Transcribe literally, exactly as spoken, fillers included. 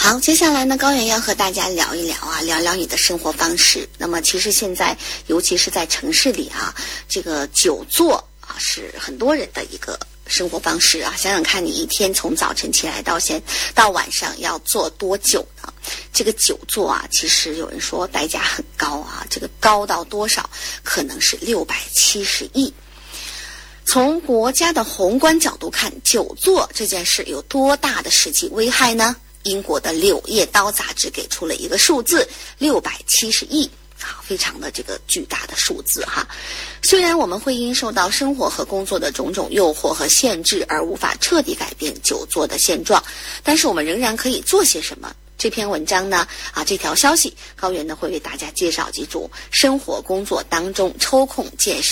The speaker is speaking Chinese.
好，接下来呢，高原要和大家聊一聊啊，聊聊你的生活方式。那么其实现在，尤其是在城市里啊，这个久坐啊是很多人的一个生活方式啊。想想看，你一天从早晨起来到先到晚上要坐多久呢？这个久坐啊，其实有人说代价很高啊，这个高到多少？可能是六百七十亿。从国家的宏观角度看，久坐这件事有多大的实际危害呢？英国的《柳叶刀》杂志给出了一个数字，六百七十亿，啊，非常的这个巨大的数字哈。虽然我们会因受到生活和工作的种种诱惑和限制而无法彻底改变久坐的现状，但是我们仍然可以做些什么？这篇文章呢，啊，这条消息，高原呢会为大家介绍几种生活工作当中抽空健身